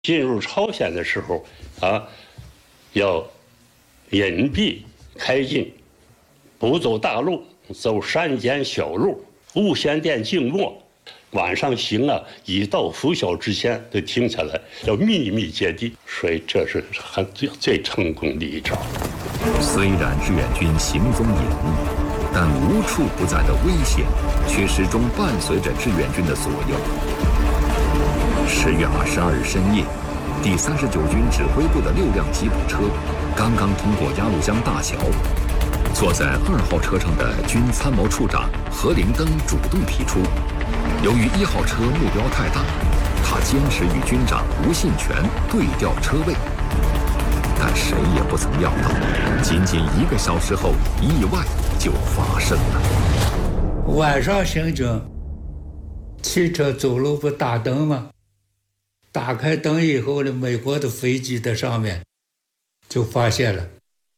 进入朝鲜的时候要隐蔽开进，不走大路，走山间小路，无线电静默。晚上行一到拂晓之前都停下来，要秘密接地，所以这是最成功的一招。 虽然志愿军行踪隐秘，但无处不在的危险却始终伴随着志愿军的左右。10月22日深夜，第39军指挥部的6辆吉普车刚刚通过鸭绿江大桥，坐在2号车上的军参谋处长何灵登主动提出，由于1号车目标太大，他坚持与军长吴信全对调车位。但谁也不曾料到，仅仅1个小时后，意外就发生了。 晚上行警，汽车走路不打灯吗？打开灯以后呢，美国的飞机在上面就发现了。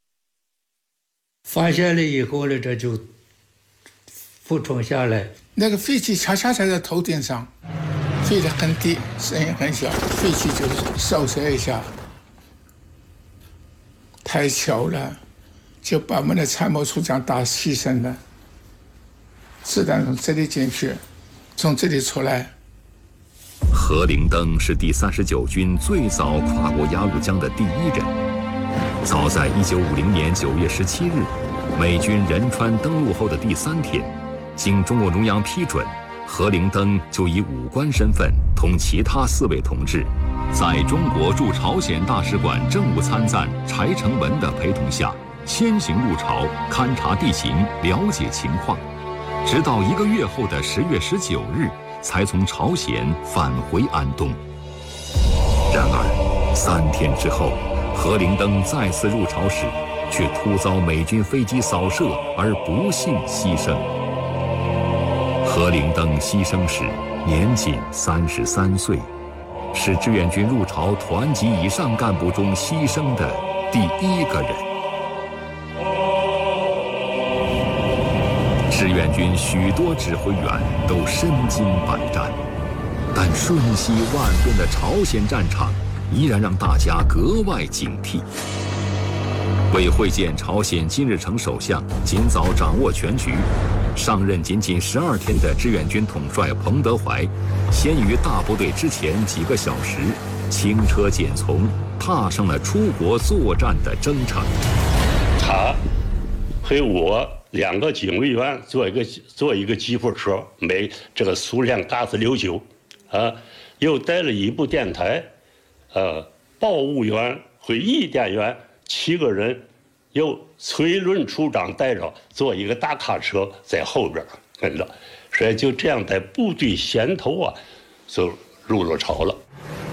发现了以后呢，这就俯冲下来。 那个飞机恰恰在这头顶上，飞得很低，声音很小，飞机就扫射一下。太巧了，就把我们的参谋处长打牺牲了。子弹从这里进去，从这里出来。 何灵登是第39军最早跨过鸭绿江的第1人。早在1950年9月17日，美军仁川登陆后的第3天，经中共中央批准，何灵登就以武官身份同其他4位同志，在中国驻朝鲜大使馆政务参赞柴成文的陪同下，先行入朝勘察地形，了解情况，直到1个月后的10月19日，才从朝鲜返回安东。然而3天之后，何灵登再次入朝时，却突遭美军飞机扫射而不幸牺牲。何灵登牺牲时年仅33岁，是志愿军入朝团级以上干部中牺牲的第1个人。志愿军许多指挥员都身经百战，但瞬息万变的朝鲜战场依然让大家格外警惕。为会见朝鲜金日成首相，尽早掌握全局，上任仅仅12天的志愿军统帅彭德怀，先于大部队之前几个小时，轻车简从，踏上了出国作战的征程。 他和我2个警卫员坐一个吉普车，美这个苏联GAZ-69，又带了一部电台，报务员和译电员7个人，由崔伦处长带着，坐一个大卡车在后边跟着，所以就这样在部队先头就入了朝了。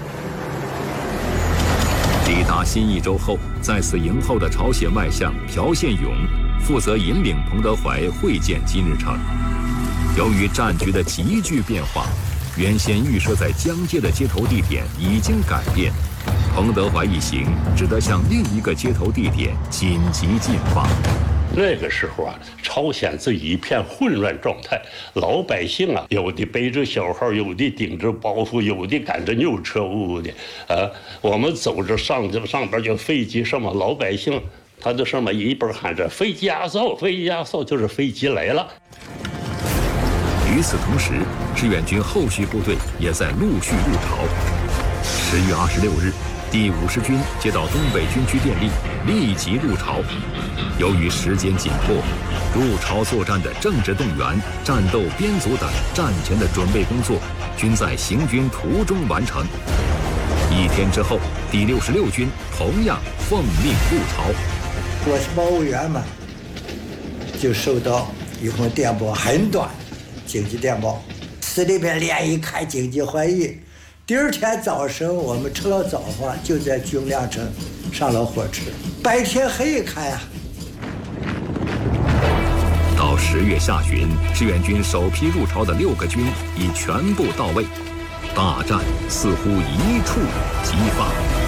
抵达新义州后，在此迎候的朝鲜外相朴宪勇负责引领彭德怀会见金日成。由于战局的急剧变化，原先预设在江街的接头地点已经改变，彭德怀一行只得向另一个接头地点紧急进发。 那个时候朝鲜是一片混乱状态，老百姓有的背着小号，有的顶着包袱，有的赶着牛车的，我们走着上边就飞机什么，老百姓他就什么一边喊着飞机压哨，飞机压哨，就是飞机来了。 与此同时，志愿军后续部队也在陆续入朝。10月26日，第50军接到东北军区电令，立即入朝。由于时间紧迫，入朝作战的政治动员、战斗编组等战前的准备工作，均在行军途中完成。1天之后，第66军同样奉命入朝。 我是报务员嘛，就收到一封电报，很短，紧急电报。司令员连一看紧急会议。第2天早上，我们吃了早饭，就在军粮城上了火车。白天黑一看到10月下旬，志愿军首批入朝的6个军已全部到位，大战似乎一触即发。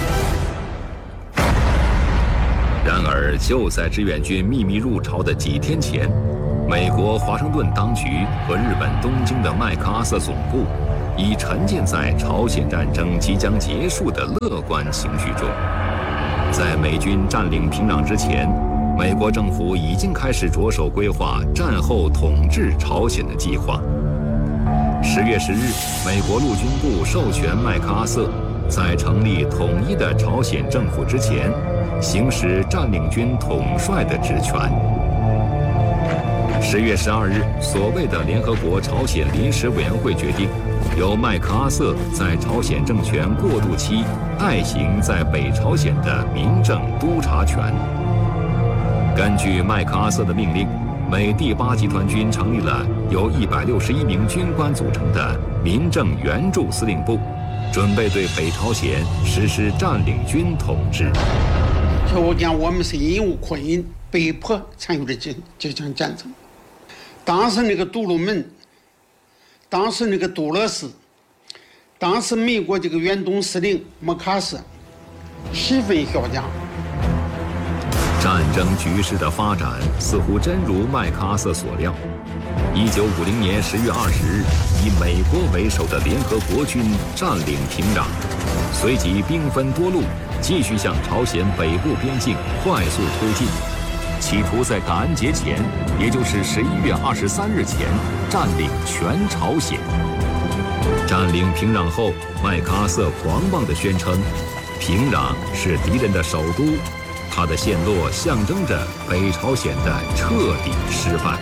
然而，就在志愿军秘密入朝的几天前，美国华盛顿当局和日本东京的麦克阿瑟总部已沉浸在朝鲜战争即将结束的乐观情绪中。在美军占领平壤之前，美国政府已经开始着手规划战后统治朝鲜的计划。10月10日，美国陆军部授权麦克阿瑟在成立统一的朝鲜政府之前，行使占领军统帅的职权。10月12日，所谓的联合国朝鲜临时委员会决定，由麦克阿瑟在朝鲜政权过渡期代行在北朝鲜的民政督察权。根据麦克阿瑟的命令，美第8集团军成立了由161名军官组成的民政援助司令部，准备对北朝鲜实施占领军统治。 所以我讲，我们是忍无可忍，被迫参与了这场战争。当时那个杜鲁门，当时那个杜勒斯，当时美国这个远东司令麦克阿瑟十分嚣张。 战争局势的发展似乎真如麦克阿瑟所料。1950年10月20日，以美国为首的联合国军占领平壤，随即兵分多路，继续向朝鲜北部边境快速推进，企图在感恩节前，也就是11月23日前占领全朝鲜。占领平壤后，麦克阿瑟狂妄地宣称，平壤是敌人的首都。他的陷落象征着北朝鲜的彻底失败。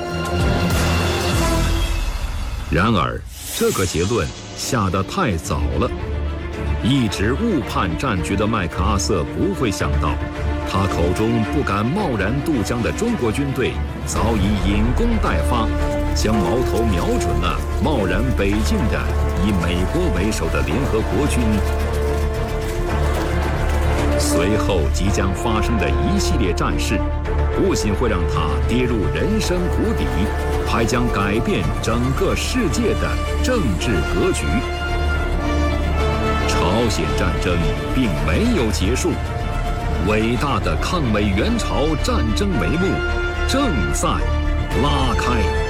然而，这个结论下得太早了。一直误判战局的麦克阿瑟不会想到，他口中不敢贸然渡江的中国军队早已引弓待发，将矛头瞄准了贸然北进的以美国为首的联合国军。随后即将发生的一系列战事，不仅会让他跌入人生谷底，还将改变整个世界的政治格局。朝鲜战争并没有结束，伟大的抗美援朝战争帷幕正在拉开。